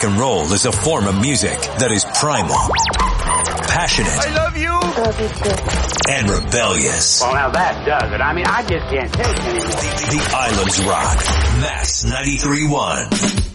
rock and roll is a form of music that is primal, passionate, I love you. Love you too. and rebellious. Well, now that does it. I mean, I just can't take it anymore. The Islands Rock. Max 93.1.